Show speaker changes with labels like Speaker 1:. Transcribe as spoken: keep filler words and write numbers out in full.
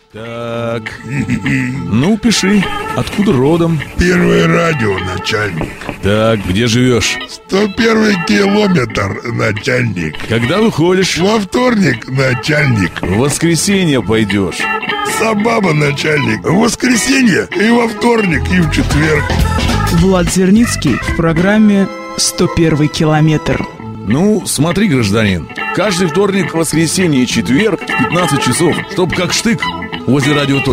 Speaker 1: Так, ну, пиши. Откуда родом?
Speaker 2: Первое радио, начальник.
Speaker 1: Так, где живешь?
Speaker 2: сто первый километр, начальник.
Speaker 1: Когда выходишь?
Speaker 2: Во вторник, начальник.
Speaker 1: В воскресенье пойдешь.
Speaker 2: Собаба, начальник. В воскресенье и во вторник, и в четверг.
Speaker 3: Влад Зерницкий в программе «сто первый километр».
Speaker 1: Ну, смотри, гражданин, каждый вторник, воскресенье и четверг в пятнадцать часов, чтоб как штык возле радио.